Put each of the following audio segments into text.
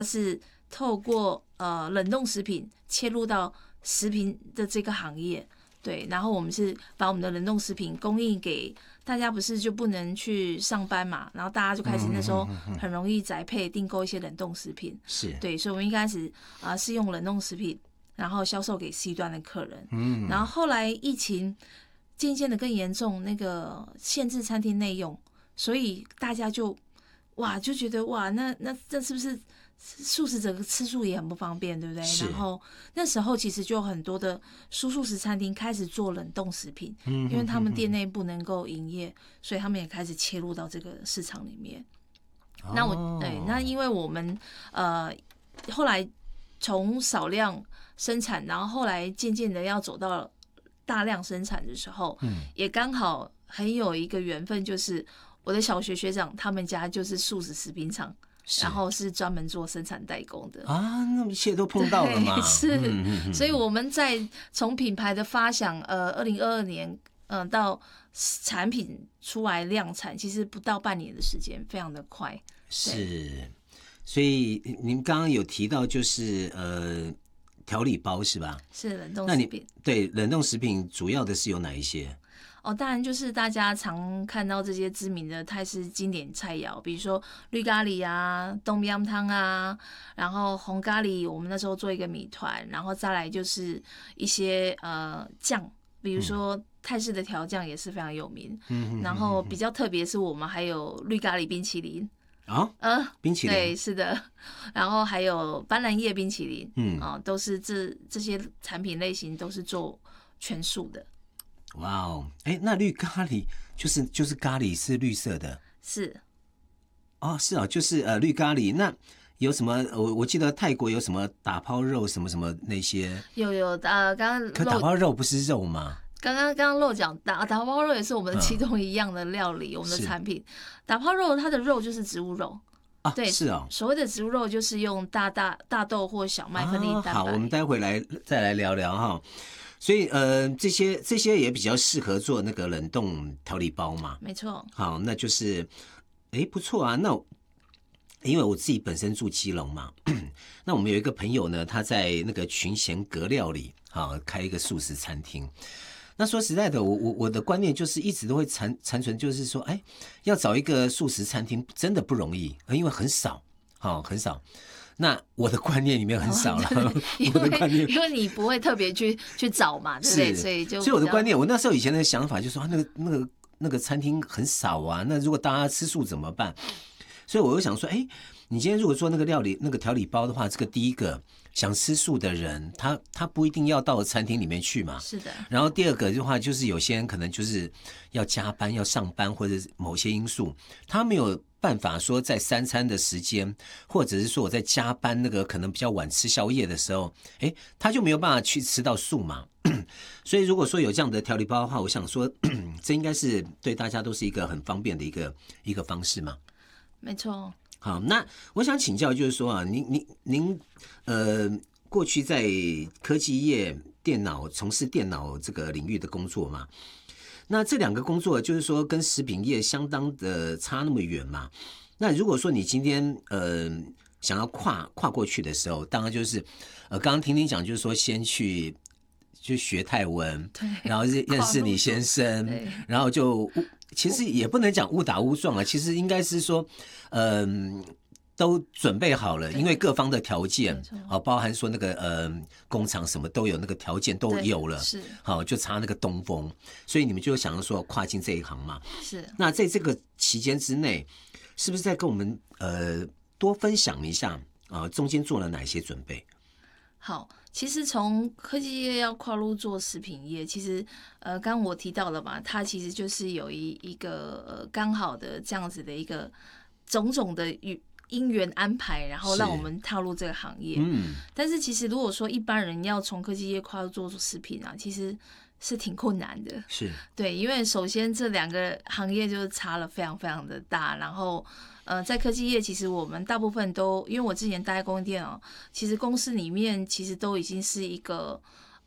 是透过冷冻食品切入到食品的这个行业，对，然后我们是把我们的冷冻食品供应给大家，不是就不能去上班嘛，然后大家就开始那时候很容易宅配订购一些冷冻食品， 是对，所以我们一开始是用冷冻食品，然后销售给 C 端的客人，然后后来疫情渐渐的更严重，那个限制餐厅内用，所以大家就觉得那这是不是素食者吃素也很不方便，对不对？然后那时候其实就有很多的素食餐厅开始做冷冻食品，因为他们店内不能够营业，所以他们也开始切入到这个市场里面。那因为我们后来从少量生产，然后后来渐渐的要走到大量生产的时候，也刚好很有一个缘分，就是我的小学学长他们家就是素食食品厂，然后是专门做生产代工的那么一切都碰到了嘛。 是，所以我们在从品牌的发想，2022年到产品出来量产，其实不到半年的时间，非常的快。 是，所以您刚刚有提到就是调理包是吧？ 是冷冻食品。 对，冷冻食品主要的是有哪一些？ 当然就是大家常看到这些知名的泰式经典菜肴，比如说绿咖喱啊、冬阴汤啊，然后红咖喱，我们那时候做一个米团，然后再来就是一些酱，比如说泰式的调酱也是非常有名。然后比较特别是我们还有绿咖喱冰淇淋。冰淇淋，对，是的，然后还有斑斓叶冰淇淋，都是这些产品类型都是做全素的。 哇哦，那绿咖喱就是咖喱是绿色的， 是是啊，就是绿咖喱。那有什么？我记得泰国有什么打抛肉什么什么那些， 有刚刚可打抛肉不是肉吗？ 刚刚漏讲打抛肉也是我们其中一样的料理，我们的产品。打抛肉它的肉就是植物肉对， 是啊， 所谓的植物肉就是用大豆或小麦分离蛋白。 好，我们待会再来聊聊哈。所以这些也比较适合做那个冷冻调理包嘛。 没错。 好，那就是不错啊。那因为我自己本身住基隆嘛，那我们有一个朋友呢，他在那个群贤阁料理开一个素食餐厅。那说实在的，我的观念就是一直都会残存，就是说，要找一个素食餐厅真的不容易，因为很少，很少。那我的观念里面很少了， 因为你不会特别去找嘛，对不对？所以我的观念，我那时候以前的想法就是说，那个餐厅很少啊，那如果大家吃素怎么办？所以我就想说，你今天如果做那个料理那个调理包的话，这个第一个想吃素的人，他不一定要到餐厅里面去嘛。 是的。 然后第二个的话，就是有些人可能就是要加班、要上班，或者某些因素，他没有办法说在3餐的时间，或者是说我在加班那个可能比较晚吃宵夜的时候，他就没有办法去吃到素嘛。所以如果说有这样的调理包的话，我想说，这应该是对大家都是一个很方便的一个方式嘛。 没错。 好，那我想请教，就是说您过去在科技业从事电脑这个领域的工作嘛？那这两个工作就是说跟食品业相当的差那么远嘛？那如果说你今天想要跨过去的时候，当然就是刚刚听你讲，就是说先去学泰文，然后认识你先生，然后就其实也不能讲误打误撞啊，其实应该是说都准备好了，因为各方的条件包含说那个工厂什么都有，那个条件都有了， 是好就差那个东风，所以你们就想要说跨进这一行嘛。 是。 那在这个期间之内，是不是再跟我们多分享一下中间做了哪些准备？ 好，其实从科技业要跨入做食品业，其实刚刚我提到了嘛，它其实就是有一个刚好的这样子的一个种种的因缘安排，然后让我们踏入这个行业。但是其实如果说一般人要从科技业跨入做食品啊，其实是挺困难的。 是。 对，因为首先这两个行业就是差了非常非常的大，然后在科技业其实我们大部分都，因为我之前待在供应店其实公司里面其实都已经是一个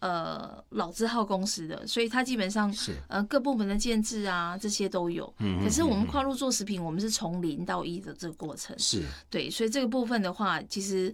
老字号公司的，所以它基本上是各部门的建制啊这些都有。可是我们跨入做食品，我们是从0到1的这个过程。 是， 对，所以这个部分的话，其实